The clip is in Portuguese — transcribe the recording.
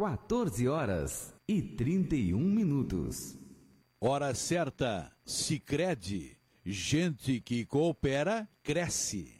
14h31. Hora certa, Sicredi. Gente que coopera, cresce.